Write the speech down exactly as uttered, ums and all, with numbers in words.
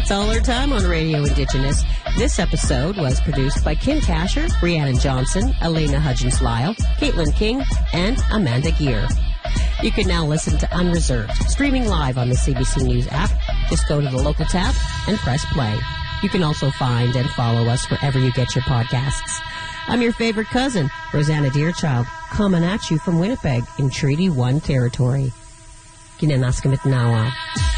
That's all our time on Radio Indigenous. This episode was produced by Kim Casher, Rhiannon Johnson, Elena Hudgens-Lyle, Caitlin King, and Amanda Gear. You can now listen to Unreserved, streaming live on the C B C News app. Just go to the local tab and press play. You can also find and follow us wherever you get your podcasts. I'm your favorite cousin, Rosanna Deerchild, coming at you from Winnipeg in Treaty one territory. Ginanaskamitnawa.